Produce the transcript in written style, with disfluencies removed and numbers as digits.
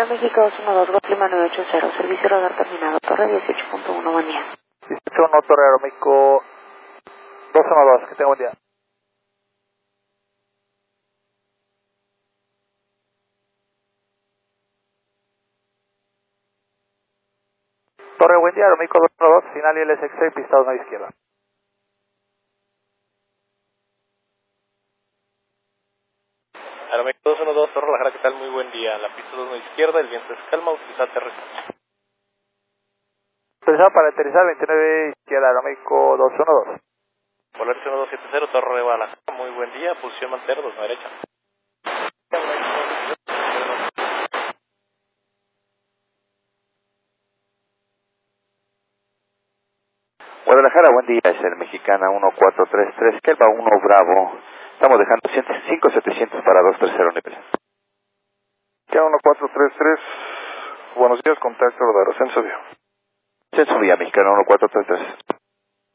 Aeroméxico 212, Golf Lima 980, servicio radar terminado, torre 18.1, buen día. 18.1, Torre Aeroméxico 212, que tenga buen día. Torre, buen día, Aeroméxico 212, final ILS-6, pista 2 izquierda. Aeroméxico 212, Torre Guadalajara, ¿qué tal? Muy buen día. La pista 2 izquierda, el viento es calma, utiliza aterrizaje. Autorizado para aterrizar 29 izquierda, Aeroméxico 212. Volaris 1270, Torre Guadalajara, muy buen día, posición mantero, 2 a derecha. Guadalajara, buen día, es el Mexicana 1433, Kelva 1 Bravo. Estamos dejando 105-700 para 230 nivel. Ya 1433, buenos días, contacto radar, ascenso vía. Ascenso vía, Mexicana 1433.